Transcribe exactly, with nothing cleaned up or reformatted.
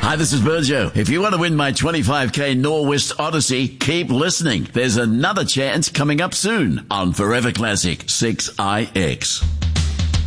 Hi, this is Burjo. If you want to win my twenty-five K Norwest Odyssey, keep listening. There's another chance coming up soon on Forever Classic six I X.